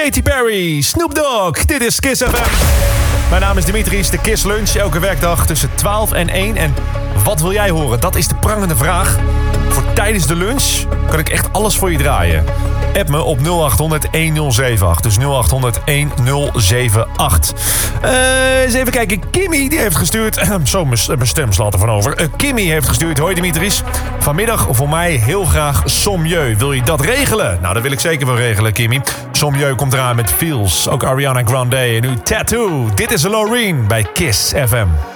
Katy Perry, Snoop Dogg. Dit is Kiss FM. Mijn naam is Dimitris, de Kiss Lunch. Elke werkdag tussen 12 en 1. En wat wil jij horen? Dat is de prangende vraag. Voor tijdens de lunch kan ik echt alles voor je draaien. App me op 0800 1078. Dus 0800 1078. Eens even kijken. Kimmy die heeft gestuurd. Zo, mijn stem slaat er van over. Kimmy heeft gestuurd. Hoi Dimitris. Vanmiddag voor mij heel graag Sommieu. Wil je dat regelen? Nou, dat wil ik zeker wel regelen, Kimmy. Sommieu komt eraan met Feels. Ook Ariana Grande. En nu Tattoo. Dit is Loreen bij Kiss FM.